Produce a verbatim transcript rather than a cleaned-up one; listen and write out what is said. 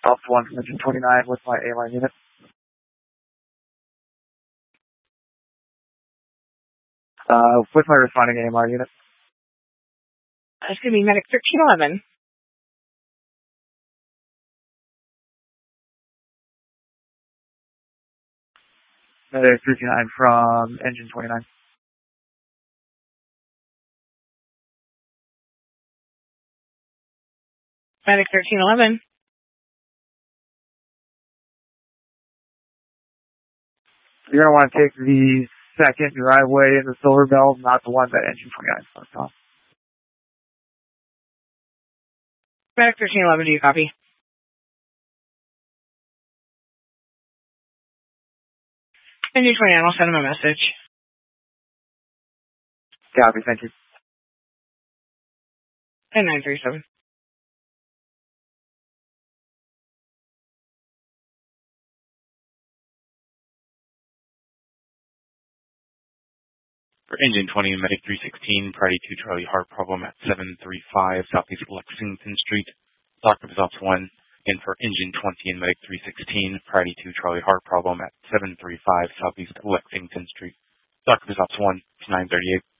Alpha one from engine twenty-nine with my A-line unit. Uh, with my responding A M R unit. That's going to be Medic thirteen eleven. Medic three two nine from engine twenty-nine. Medic thirteen eleven. You're going to want to take the second driveway in the Silver Bell, not the one that engine twenty-nine starts off. Medic thirteen eleven, do you copy? Engine twenty-nine, I'll send him a message. Copy, thank you. And nine three seven. For engine twenty and Medic three sixteen, priority two Charlie Hart problem at seven three five Southeast Lexington Street. Doctor Results one. And for engine twenty and Medic three sixteen, priority two Charlie Hart problem at seven three five Southeast Lexington Street. Doctor Results one to nine thirty-eight.